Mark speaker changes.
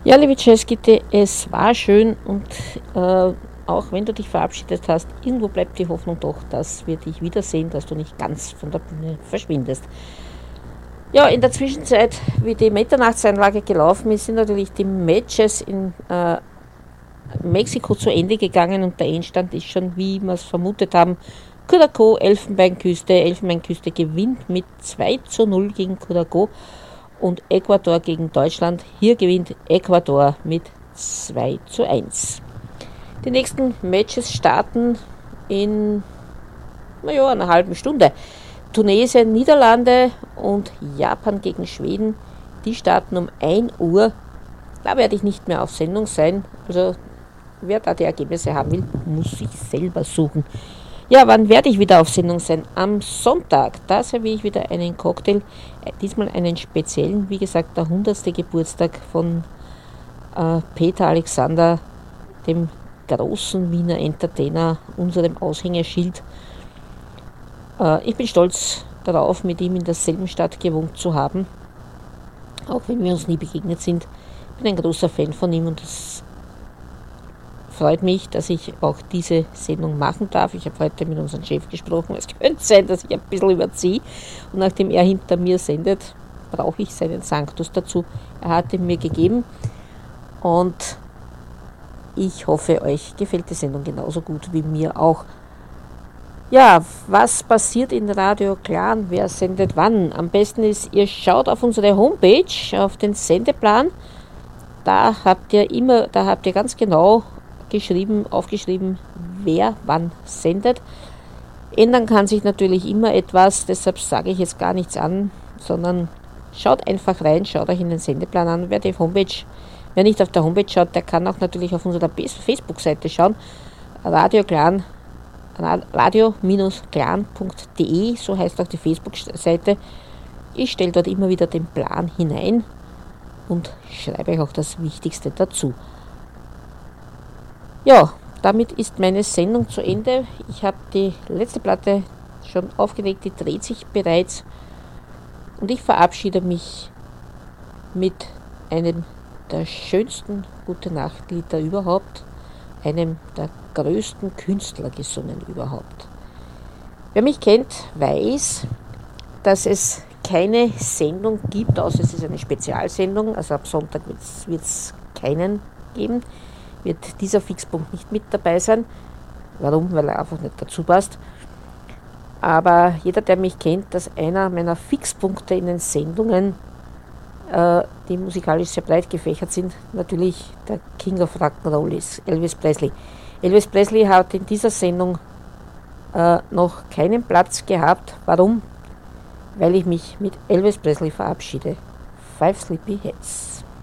Speaker 1: Ja, liebe Jazzgitte, es war schön und auch wenn du dich verabschiedet hast, irgendwo bleibt die Hoffnung doch, dass wir dich wiedersehen, dass du nicht ganz von der Bühne verschwindest. Ja, in der Zwischenzeit, wie die Mitternachtseinlage gelaufen ist, sind natürlich die Matches in Mexiko zu Ende gegangen und der Endstand ist schon, wie wir es vermutet haben, Curacao, Elfenbeinküste. Elfenbeinküste gewinnt mit 2:0 gegen Curacao und Ecuador gegen Deutschland. Hier gewinnt Ecuador mit 2:1. Die nächsten Matches starten in einer halben Stunde. Tunesien, Niederlande und Japan gegen Schweden, die starten um 1 Uhr. Da werde ich nicht mehr auf Sendung sein. Also wer da die Ergebnisse haben will, muss sich selber suchen. Ja, wann werde ich wieder auf Sendung sein? Am Sonntag, da serviere ich wieder einen Cocktail, diesmal einen speziellen, wie gesagt, der 100. Geburtstag von Peter Alexander, dem großen Wiener Entertainer, unserem Aushängeschild. Ich bin stolz darauf, mit ihm in derselben Stadt gewohnt zu haben, auch wenn wir uns nie begegnet sind. Ich bin ein großer Fan von ihm und es freut mich, dass ich auch diese Sendung machen darf. Ich habe heute mit unserem Chef gesprochen. Es könnte sein, dass ich ein bisschen überziehe. Und nachdem er hinter mir sendet, brauche ich seinen Sanctus dazu. Er hat ihn mir gegeben. Und ich hoffe, euch gefällt die Sendung genauso gut wie mir auch. Ja, was passiert in Radio Clan? Wer sendet wann? Am besten ist, ihr schaut auf unsere Homepage, auf den Sendeplan. Da habt ihr ganz genau aufgeschrieben, wer wann sendet. Ändern kann sich natürlich immer etwas, deshalb sage ich jetzt gar nichts an, sondern schaut einfach rein, schaut euch in den Sendeplan an. Wer nicht auf der Homepage schaut, der kann auch natürlich auf unserer Facebook-Seite schauen. radio-clan.de, so heißt auch die Facebook-Seite. Ich stelle dort immer wieder den Plan hinein und schreibe euch auch das Wichtigste dazu. Ja, damit ist meine Sendung zu Ende. Ich habe die letzte Platte schon aufgelegt, die dreht sich bereits. Und ich verabschiede mich mit einem der schönsten Gute-Nacht-Lieder überhaupt, einem der größten Künstlergesungen überhaupt. Wer mich kennt, weiß, dass es keine Sendung gibt, außer es ist eine Spezialsendung, also ab Sonntag wird es keinen geben, wird dieser Fixpunkt nicht mit dabei sein. Warum? Weil er einfach nicht dazu passt. Aber jeder, der mich kennt, dass einer meiner Fixpunkte in den Sendungen, die musikalisch sehr breit gefächert sind, natürlich der King of Rock'n'Roll ist, Elvis Presley. Elvis Presley hat in dieser Sendung noch keinen Platz gehabt. Warum? Weil ich mich mit Elvis Presley verabschiede. Five Sleepy Heads.